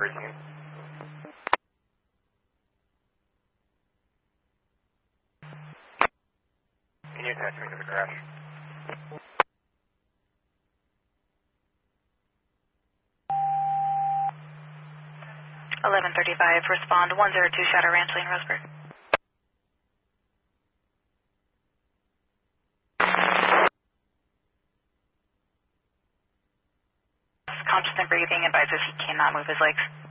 team. Can you attach me to the crash? 1135, respond 102 Shadow Ranch Lane, Roseburg. Conscious and breathing, advises he cannot move his legs.